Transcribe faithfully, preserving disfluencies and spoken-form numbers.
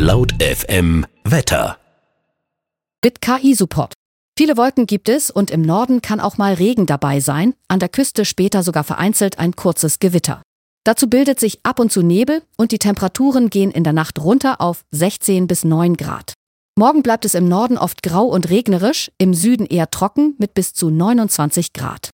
Laut F M Wetter. Mit K I-Support. Viele Wolken gibt es und im Norden kann auch mal Regen dabei sein, an der Küste später sogar vereinzelt ein kurzes Gewitter. Dazu bildet sich ab und zu Nebel und die Temperaturen gehen in der Nacht runter auf sechzehn bis neun Grad. Morgen bleibt es im Norden oft grau und regnerisch, im Süden eher trocken mit bis zu neunundzwanzig Grad.